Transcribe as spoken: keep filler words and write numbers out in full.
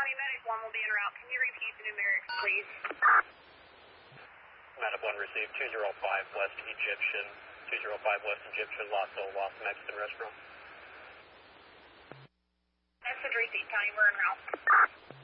County Medic one will be en route. Can you repeat the numerics, please? Medic one received two zero five West Egyptian, two zero five West Egyptian, Lost Soul, Lost Mexican Restaurant. Message received, County, we're en route.